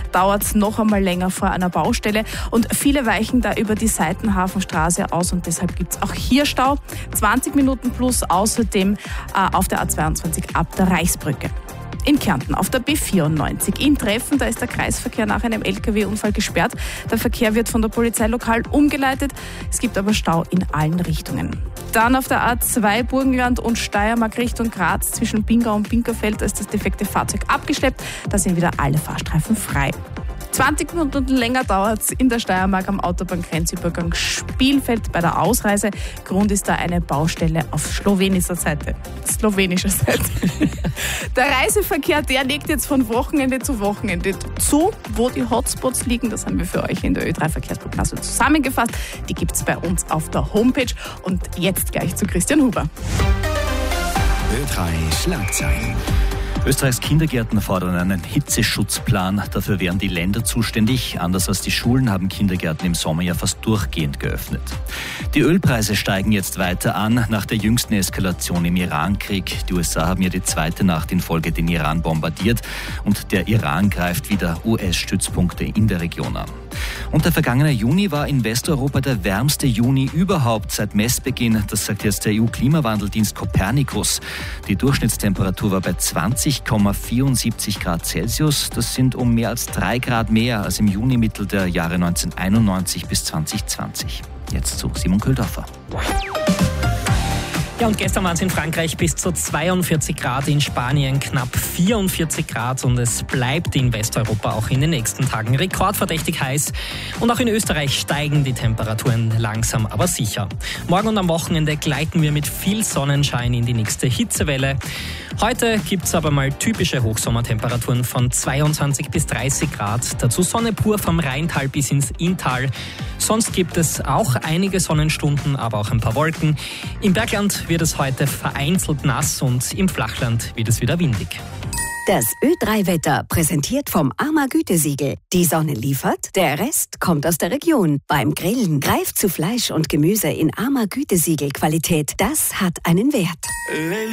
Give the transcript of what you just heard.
dauert es noch einmal länger vor einer Baustelle und viele weichen da über die Seitenhafenstraße aus und deshalb gibt es auch hier Stau. 20 Minuten plus außerdem auf der A22 ab der Reichsbrücke. In Kärnten auf der B94 in Treffen, da ist der Kreisverkehr nach einem LKW-Unfall gesperrt. Der Verkehr wird von der Polizei lokal umgeleitet. Es gibt aber Stau in allen Richtungen. Dann auf der A2 Burgenland und Steiermark Richtung Graz zwischen Pingau und Pinkerfeld, da ist das defekte Fahrzeug abgeschleppt. Da sind wieder alle Fahrstreifen frei. 20 Minuten länger dauert es in der Steiermark am Autobahngrenzübergang Spielfeld bei der Ausreise. Grund ist da eine Baustelle auf slowenischer Seite. Der Reiseverkehr, der legt jetzt von Wochenende zu Wochenende zu. Wo die Hotspots liegen, das haben wir für euch in der Ö3-Verkehrsprognose zusammengefasst. Die gibt es bei uns auf der Homepage. Und jetzt gleich zu Christian Huber. Ö3 Schlagzeilen. Österreichs Kindergärten fordern einen Hitzeschutzplan. Dafür wären die Länder zuständig. Anders als die Schulen haben Kindergärten im Sommer ja fast durchgehend geöffnet. Die Ölpreise steigen jetzt weiter an nach der jüngsten Eskalation im Irankrieg. Die USA haben ja die zweite Nacht in Folge den Iran bombardiert und der Iran greift wieder US-Stützpunkte in der Region an. Und der vergangene Juni war in Westeuropa der wärmste Juni überhaupt seit Messbeginn. Das sagt jetzt der EU-Klimawandeldienst Copernicus. Die Durchschnittstemperatur war bei 20,74 Grad Celsius. Das sind um mehr als 3 Grad mehr als im Junimittel der Jahre 1991 bis 2020. Jetzt zu Simon Köhldorfer. Ja, und gestern waren es in Frankreich bis zu 42 Grad, in Spanien knapp 44 Grad und es bleibt in Westeuropa auch in den nächsten Tagen rekordverdächtig heiß. Und auch in Österreich steigen die Temperaturen langsam, aber sicher. Morgen und am Wochenende gleiten wir mit viel Sonnenschein in die nächste Hitzewelle. Heute gibt es aber mal typische Hochsommertemperaturen von 22 bis 30 Grad. Dazu Sonne pur vom Rheintal bis ins Inntal. Sonst gibt es auch einige Sonnenstunden, aber auch ein paar Wolken. Im Bergland wird es heute vereinzelt nass und im Flachland wird es wieder windig. Das Ö3-Wetter präsentiert vom AMA Gütesiegel. Die Sonne liefert, der Rest kommt aus der Region. Beim Grillen greift zu Fleisch und Gemüse in AMA Gütesiegel Qualität. Das hat einen Wert.